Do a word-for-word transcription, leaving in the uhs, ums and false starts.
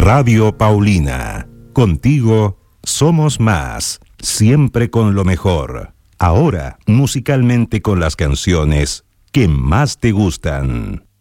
Radio Paulina. Contigo somos más, siempre con lo mejor. Ahora, musicalmente con las canciones que más te gustan.